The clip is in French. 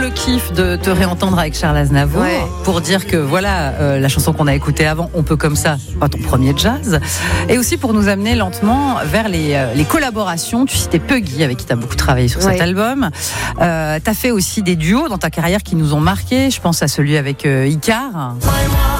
Le kiff de te réentendre avec Charles Aznavour pour dire que voilà, la chanson qu'on a écoutée avant, On peut comme ça, pas ton premier jazz, et aussi pour nous amener lentement vers les collaborations. Tu citais Puggy avec qui tu as beaucoup travaillé sur cet album. Tu as fait aussi des duos dans ta carrière qui nous ont marqués. Je pense à celui avec Icar.